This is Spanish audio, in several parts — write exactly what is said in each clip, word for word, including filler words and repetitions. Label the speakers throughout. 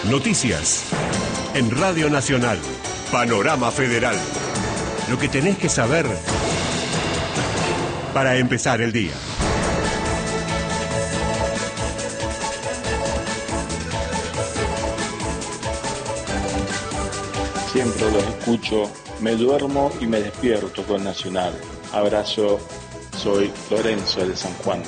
Speaker 1: Noticias. En Radio Nacional. Panorama Federal. Lo que tenés que saber para empezar el día.
Speaker 2: Siempre los escucho, me duermo y me despierto con Nacional. Abrazo, soy Lorenzo de San Juan.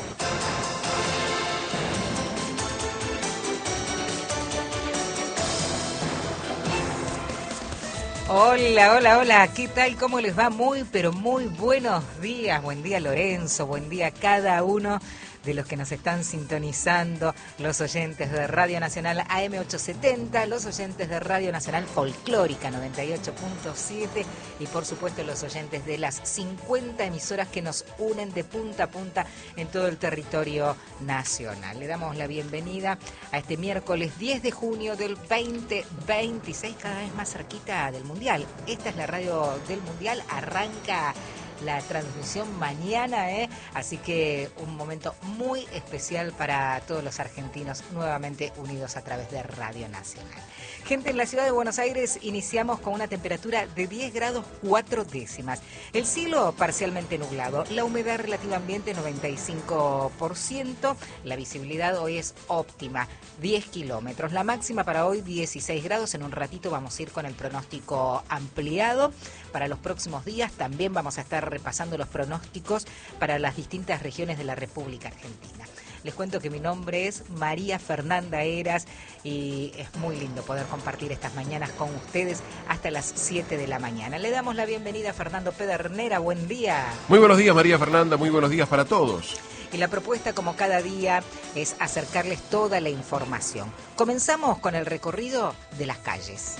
Speaker 3: Hola, hola, hola, ¿qué tal? ¿Cómo les va? Muy, pero muy buenos días. Buen día, Lorenzo, buen día a cada uno de los que nos están sintonizando, los oyentes de Radio Nacional A M ochocientos setenta, los oyentes de Radio Nacional Folclórica noventa y ocho punto siete y por supuesto los oyentes de las cincuenta emisoras que nos unen de punta a punta en todo el territorio nacional. Le damos la bienvenida a este miércoles diez de junio del veinte veintiséis, cada vez más cerquita del Mundial. Esta es la radio del Mundial, arranca la transmisión mañana, ¿eh? Así que un momento muy especial para todos los argentinos nuevamente unidos a través de Radio Nacional. Gente, en la ciudad de Buenos Aires iniciamos con una temperatura de diez grados cuatro décimas. El cielo parcialmente nublado, la humedad relativa ambiente noventa y cinco por ciento, la visibilidad hoy es óptima, diez kilómetros. La máxima para hoy dieciséis grados, en un ratito vamos a ir con el pronóstico ampliado. Para los próximos días también vamos a estar repasando los pronósticos para las distintas regiones de la República Argentina. Les cuento que mi nombre es María Fernanda Heras y es muy lindo poder compartir estas mañanas con ustedes hasta las siete de la mañana. Le damos la bienvenida a Fernando Pedernera, buen día.
Speaker 4: Muy buenos días, María Fernanda, muy buenos días para todos.
Speaker 3: Y la propuesta, como cada día, es acercarles toda la información. Comenzamos con el recorrido de las calles.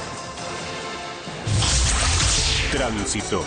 Speaker 1: Tránsito.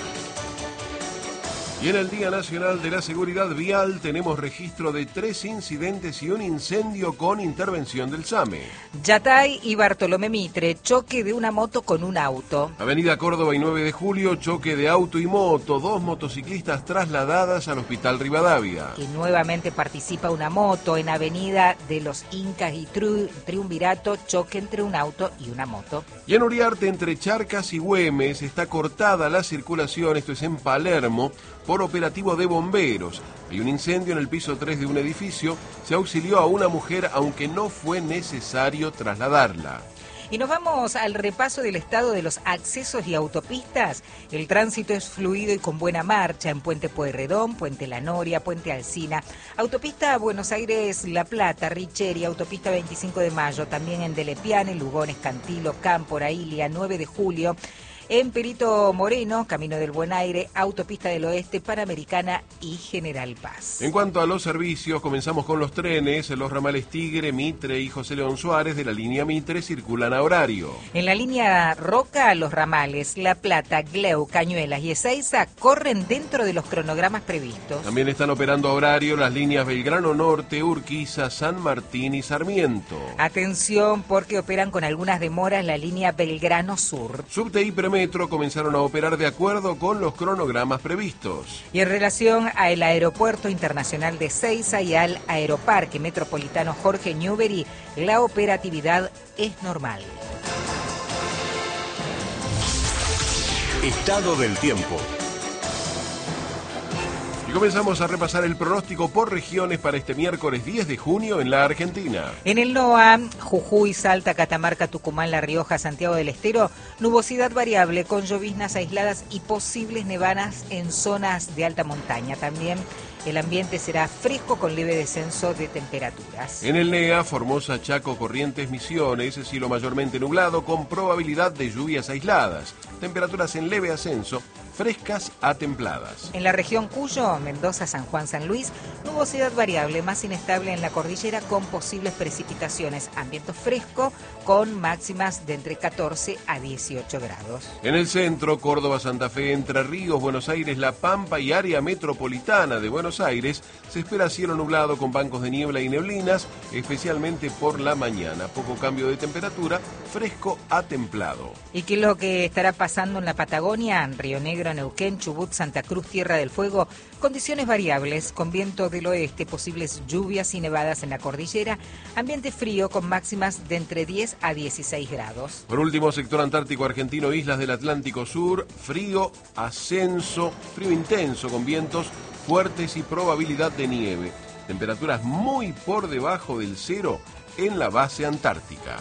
Speaker 4: Y en el Día Nacional de la Seguridad Vial tenemos registro de tres incidentes y un incendio con intervención del SAME.
Speaker 3: Yatay y Bartolomé Mitre, choque de una moto con un auto.
Speaker 4: Avenida Córdoba y nueve de julio, choque de auto y moto, dos motociclistas trasladadas al Hospital Rivadavia.
Speaker 3: Y nuevamente participa una moto en Avenida de los Incas y Tri- Triunvirato, choque entre un auto y una moto.
Speaker 4: Y en Uriarte, entre Charcas y Güemes, está cortada la circulación, esto es en Palermo, por operativo de bomberos. Hay un incendio en el piso tres de un edificio, se auxilió a una mujer aunque no fue necesario trasladarla.
Speaker 3: Y nos vamos al repaso del estado de los accesos y autopistas. El tránsito es fluido y con buena marcha en Puente Pueyrredón, Puente La Noria, Puente Alsina, Autopista Buenos Aires-La Plata, Richeri, Autopista veinticinco de mayo, también en Delepiane, Lugones, Cantilo, Cámpora, Ilia, nueve de julio, en Perito Moreno, Camino del Buen Aire, Autopista del Oeste, Panamericana y General Paz.
Speaker 4: En cuanto a los servicios, comenzamos con los trenes. Los ramales Tigre, Mitre y José León Suárez de la línea Mitre circulan a horario.
Speaker 3: En la línea Roca, los ramales La Plata, Gleu, Cañuelas y Ezeiza corren dentro de los cronogramas previstos.
Speaker 4: También están operando a horario las líneas Belgrano Norte, Urquiza, San Martín y Sarmiento.
Speaker 3: Atención, porque operan con algunas demoras la línea Belgrano Sur.
Speaker 4: Subte y Metro comenzaron a operar de acuerdo con los cronogramas previstos.
Speaker 3: Y en relación al Aeropuerto Internacional de Ezeiza y al Aeroparque Metropolitano Jorge Newbery, la operatividad es normal.
Speaker 1: Estado del tiempo.
Speaker 4: Y comenzamos a repasar el pronóstico por regiones para este miércoles diez de junio en la Argentina.
Speaker 3: En el NOA, Jujuy, Salta, Catamarca, Tucumán, La Rioja, Santiago del Estero, nubosidad variable con lloviznas aisladas y posibles nevadas en zonas de alta montaña. También el ambiente será fresco con leve descenso de temperaturas.
Speaker 4: En el NEA, Formosa, Chaco, Corrientes, Misiones, cielo mayormente nublado con probabilidad de lluvias aisladas. Temperaturas en leve ascenso, frescas a templadas.
Speaker 3: En la región Cuyo, Mendoza, San Juan, San Luis, nubosidad variable, más inestable en la cordillera con posibles precipitaciones. Ambiente fresco con máximas de entre catorce a dieciocho grados.
Speaker 4: En el centro, Córdoba, Santa Fe, Entre Ríos, Buenos Aires, La Pampa y área metropolitana de Buenos Aires, se espera cielo nublado con bancos de niebla y neblinas, especialmente por la mañana. Poco cambio de temperatura, fresco a templado.
Speaker 3: ¿Y qué es lo que estará pasando en la Patagonia, en Río Negro Misionero, Neuquén, Chubut, Santa Cruz, Tierra del Fuego, condiciones variables, con viento del oeste, posibles lluvias y nevadas en la cordillera, ambiente frío con máximas de entre diez a dieciséis grados.
Speaker 4: Por último, sector antártico argentino, islas del Atlántico Sur, frío, ascenso, frío intenso con vientos fuertes y probabilidad de nieve. Temperaturas muy por debajo del cero en la base antártica.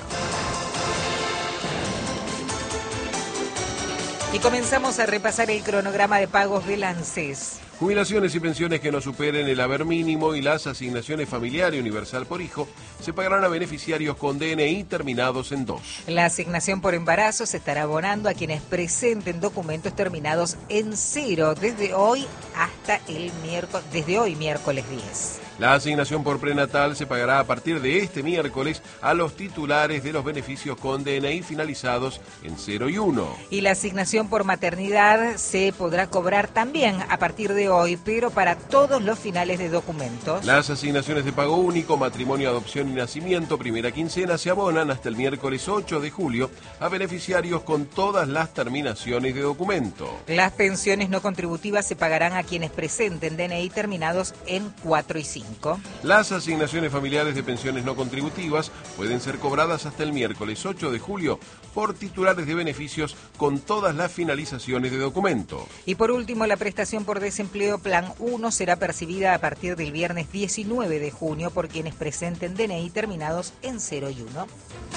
Speaker 3: Y comenzamos a repasar el cronograma de pagos del ANSES.
Speaker 4: Jubilaciones y pensiones que no superen el haber mínimo y las asignaciones familiar y universal por hijo se pagarán a beneficiarios con D N I terminados en dos.
Speaker 3: La asignación por embarazo se estará abonando a quienes presenten documentos terminados en cero desde hoy hasta el miércoles, desde hoy miércoles diez.
Speaker 4: La asignación por prenatal se pagará a partir de este miércoles a los titulares de los beneficios con D N I finalizados en cero y uno.
Speaker 3: Y la asignación por maternidad se podrá cobrar también a partir de hoy, pero para todos los finales de documentos.
Speaker 4: Las asignaciones de pago único, matrimonio, adopción y nacimiento, primera quincena, se abonan hasta el miércoles ocho de julio a beneficiarios con todas las terminaciones de documento.
Speaker 3: Las pensiones no contributivas se pagarán a quienes presenten D N I terminados en cuatro y cinco.
Speaker 4: Las asignaciones familiares de pensiones no contributivas pueden ser cobradas hasta el miércoles ocho de julio por titulares de beneficios con todas las finalizaciones de documento.
Speaker 3: Y por último, la prestación por desempleo Plan uno será percibida a partir del viernes diecinueve de junio por quienes presenten D N I terminados en cero y uno.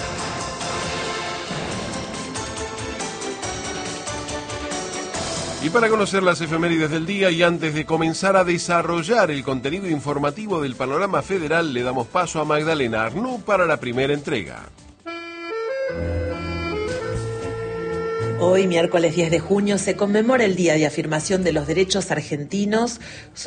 Speaker 4: Y para conocer las efemérides del día y antes de comenzar a desarrollar el contenido informativo del Panorama Federal, le damos paso a Magdalena Arnú para la primera entrega.
Speaker 5: Hoy, miércoles diez de junio, se conmemora el Día de Afirmación de los Derechos Argentinos.